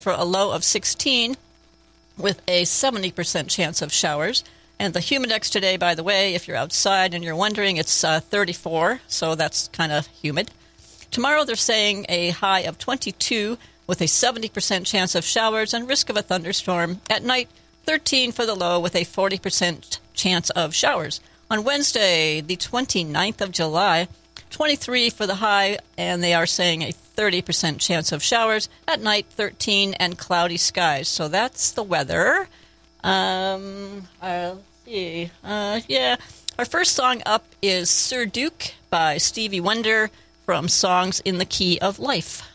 for a low of 16 with a 70% chance of showers. And the Humidex today, by the way, if you're outside and you're wondering, it's 34, so that's kind of humid. Tomorrow they're saying a high of 22 with a 70% chance of showers and risk of a thunderstorm. At night, 13 for the low with a 40% chance of showers. On Wednesday, the 29th of July, 23 for the high, and they are saying a 30% chance of showers. At night, 13 and cloudy skies. So that's the weather. Let's see. Our first song up is Sir Duke by Stevie Wonder from Songs in the Key of Life.